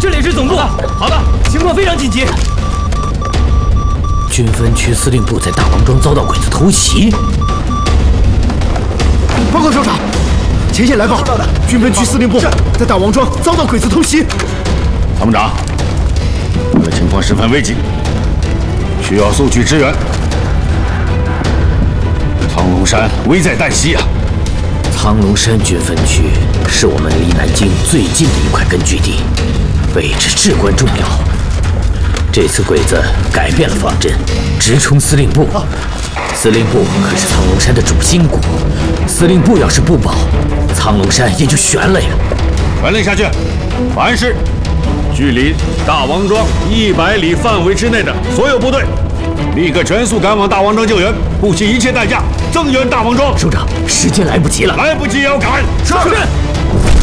这里是总部。好的，情况非常紧急。 军分区司令部在大王庄遭到鬼子偷袭。 报告首长，前线来报，军分区司令部在大王庄遭到鬼子偷袭。 参谋长，这个情况十分危急，需要速去支援。苍龙山危在旦夕啊！ 苍龙山军分区是我们离南京最近的一块根据地，位置至关重要。这次鬼子改变了方针，直冲司令部。司令部可是苍龙山的主心骨，司令部要是不保，苍龙山也就悬了呀！ 传令下去，凡是距离大王庄100里范围之内的所有部队，立刻全速赶往大王庄救援，不惜一切代价增援大王庄。 首长，时间来不及了， 来不及也要赶。是。